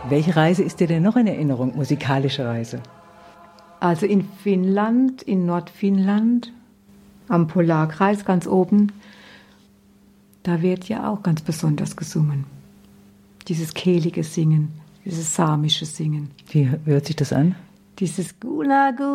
Welche Reise ist dir denn noch in Erinnerung, musikalische Reise? Also in Finnland, in Nordfinnland, am Polarkreis ganz oben, da wird ja auch ganz besonders gesungen. Dieses kehlige Singen, dieses samische Singen. Wie hört sich das an? Dieses Gulagu.